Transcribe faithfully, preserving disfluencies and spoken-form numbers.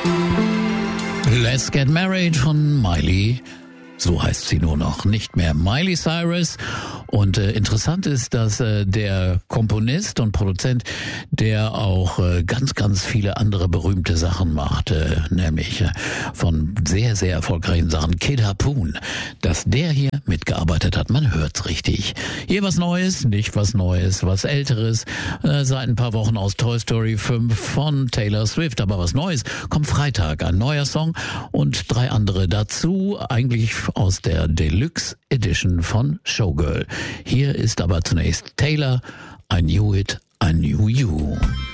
Let's Get Married von Miley. So heißt sie nur noch, nicht mehr Miley Cyrus. Und äh, interessant ist, dass äh, der Komponist und Produzent, der auch äh, ganz, ganz viele andere berühmte Sachen macht, äh, nämlich äh, von sehr, sehr erfolgreichen Sachen, Kid Harpoon, dass der hier mitgearbeitet hat. Man hört's richtig. Hier was Neues, nicht was Neues, was Älteres. Äh, seit ein paar Wochen aus Toy Story fünf von Taylor Swift. Aber was Neues kommt Freitag. Ein neuer Song und drei andere dazu. Eigentlich aus der Deluxe Edition von Showgirl. Hier ist aber zunächst Taylor, I Knew It, I Knew You.